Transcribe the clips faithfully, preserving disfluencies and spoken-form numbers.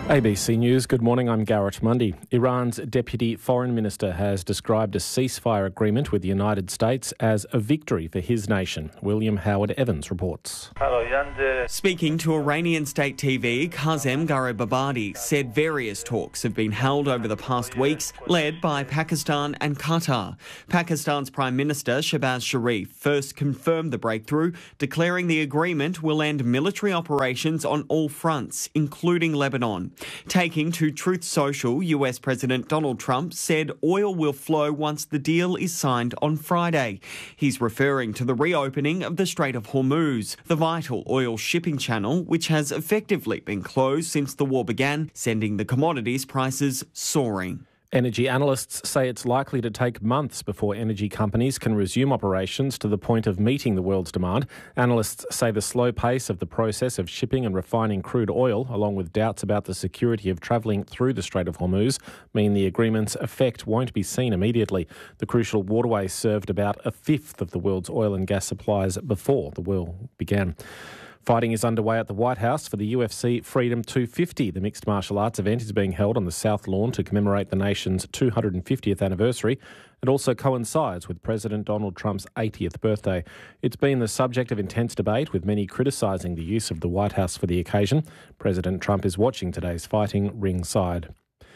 A B C News, good morning, I'm Garrett Mundy. Iran's Deputy Foreign Minister has described a ceasefire agreement with the United States as a victory for his nation. William Howard Evans reports. Speaking to Iranian state T V, Kazem Garibabadi said various talks have been held over the past weeks, led by Pakistan and Qatar. Pakistan's Prime Minister Shehbaz Sharif first confirmed the breakthrough, declaring the agreement will end military operations on all fronts, including Lebanon. Taking to Truth Social, U S President Donald Trump said oil will flow once the deal is signed on Friday. He's referring to the reopening of the Strait of Hormuz, the vital oil shipping channel, which has effectively been closed since the war began, sending the commodities prices soaring. Energy analysts say it's likely to take months before energy companies can resume operations to the point of meeting the world's demand. Analysts say the slow pace of the process of shipping and refining crude oil, along with doubts about the security of travelling through the Strait of Hormuz, mean the agreement's effect won't be seen immediately. The crucial waterway served about a fifth of the world's oil and gas supplies before the war began. Fighting is underway at the White House for the U F C Freedom two fifty. The mixed martial arts event is being held on the South Lawn to commemorate the nation's two hundred fiftieth anniversary. It also coincides with President Donald Trump's eightieth birthday. It's been the subject of intense debate, with many criticising the use of the White House for the occasion. President Trump is watching today's fighting ringside.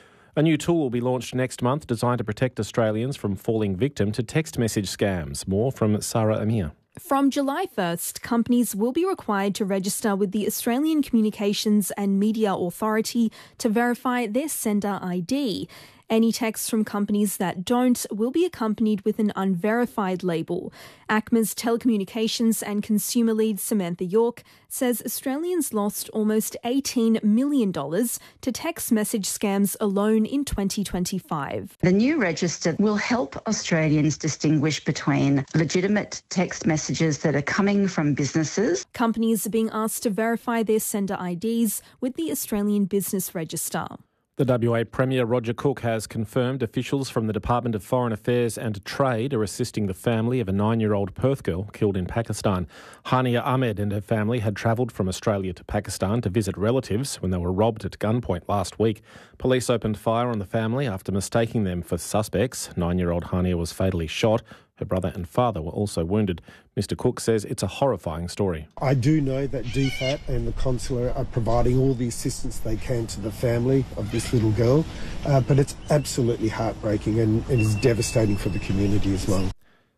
A new tool will be launched next month designed to protect Australians from falling victim to text message scams. More from Sarah Amir. From July first, companies will be required to register with the Australian Communications and Media Authority to verify their sender I D. Any texts from companies that don't will be accompanied with an unverified label. A C M A's telecommunications and consumer lead Samantha York says Australians lost almost eighteen million dollars to text message scams alone in twenty twenty-five. The new register will help Australians distinguish between legitimate text messages that are coming from businesses. Companies are being asked to verify their sender I Ds with the Australian Business Register. The W A Premier Roger Cook has confirmed officials from the Department of Foreign Affairs and Trade are assisting the family of a nine-year-old Perth girl killed in Pakistan. Hania Ahmed and her family had travelled from Australia to Pakistan to visit relatives when they were robbed at gunpoint last week. Police opened fire on the family after mistaking them for suspects. Nine-year-old Hania was fatally shot. Her brother and father were also wounded. Mister Cook says it's a horrifying story. I do know that D FAT and the consulate are providing all the assistance they can to the family of this little girl, uh, but it's absolutely heartbreaking and it is devastating for the community as well.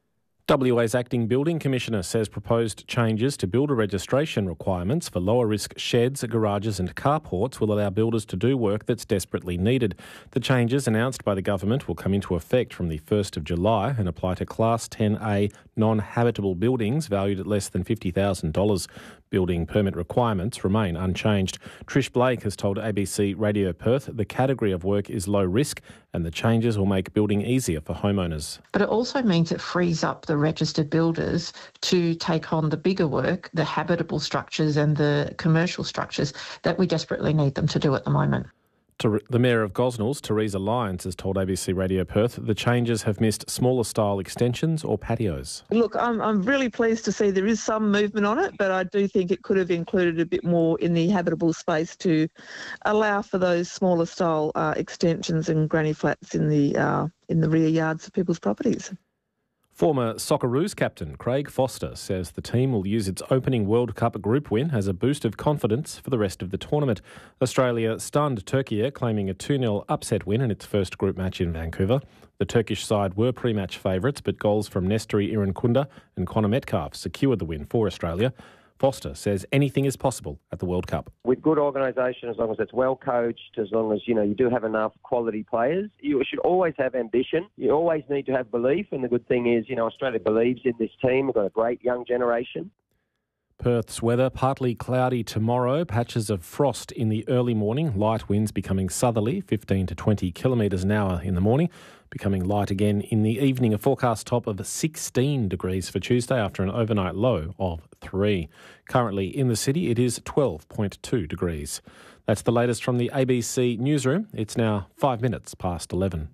W A's Acting Building Commissioner says proposed changes to builder registration requirements for lower-risk sheds, garages and carports will allow builders to do work that's desperately needed. The changes announced by the government will come into effect from the first of July and apply to Class ten A non-habitable buildings valued at less than fifty thousand dollars. Building permit requirements remain unchanged. Trish Blake has told A B C Radio Perth the category of work is low risk and the changes will make building easier for homeowners. But it also means it frees up the registered builders to take on the bigger work, the habitable structures and the commercial structures that we desperately need them to do at the moment. The Mayor of Gosnells, Teresa Lyons, has told A B C Radio Perth the changes have missed smaller style extensions or patios. Look, I'm, I'm really pleased to see there is some movement on it, but I do think it could have included a bit more in the habitable space to allow for those smaller style uh, extensions and granny flats in the uh, in the rear yards of people's properties. Former Socceroos captain Craig Foster says the team will use its opening World Cup group win as a boost of confidence for the rest of the tournament. Australia stunned Turkey, claiming a two nil upset win in its first group match in Vancouver. The Turkish side were pre-match favourites, but goals from Nestori Irankunda and Connor Metcalfe secured the win for Australia. Foster says anything is possible at the World Cup. With good organisation, as long as it's well coached, as long as, you know, you do have enough quality players, you should always have ambition. You always need to have belief. And the good thing is, you know, Australia believes in this team. We've got a great young generation. Perth's weather, partly cloudy tomorrow, patches of frost in the early morning, light winds becoming southerly, fifteen to twenty kilometres an hour in the morning, becoming light again in the evening, a forecast top of sixteen degrees for Tuesday after an overnight low of three. Currently in the city, it is twelve point two degrees. That's the latest from the A B C newsroom. It's now five minutes past eleven.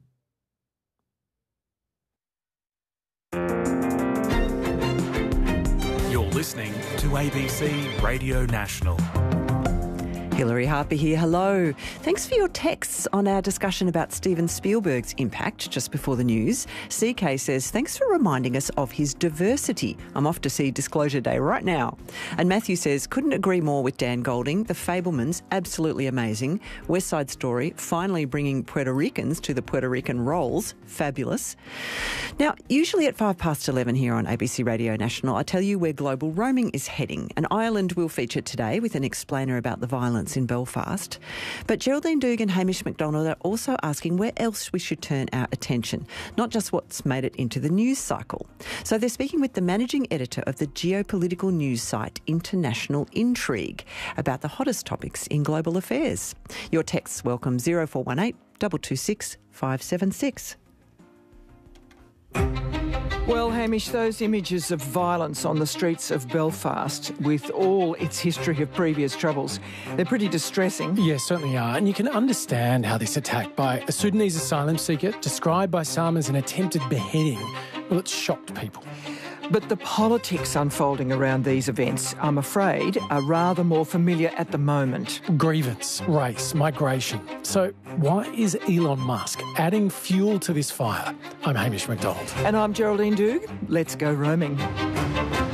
You're listening to A B C Radio National. Hilary Harper here. Hello. Thanks for your texts on our discussion about Steven Spielberg's impact just before the news. C K says, thanks for reminding us of his diversity. I'm off to see Disclosure Day right now. And Matthew says, couldn't agree more with Dan Golding. The Fabelmans, absolutely amazing. West Side Story, finally bringing Puerto Ricans to the Puerto Rican roles. Fabulous. Now, usually at five past eleven here on A B C Radio National, I tell you where global roaming is heading. And Ireland will feature today with an explainer about the violence in Belfast. But Geraldine Doogue and Hamish McDonald are also asking where else we should turn our attention, not just what's made it into the news cycle. So they're speaking with the managing editor of the geopolitical news site International Intrigue about the hottest topics in global affairs. Your texts welcome zero four one eight, two two six, five seven six. Well, Hamish, those images of violence on the streets of Belfast, with all its history of previous troubles, they're pretty distressing. Yes, certainly are. And you can understand how this attack by a Sudanese asylum seeker, described by some as an attempted beheading, well, it shocked people. But the politics unfolding around these events, I'm afraid, are rather more familiar at the moment. Grievance, race, migration. So why is Elon Musk adding fuel to this fire? I'm Hamish McDonald. And I'm Geraldine Doogue. Let's go roaming.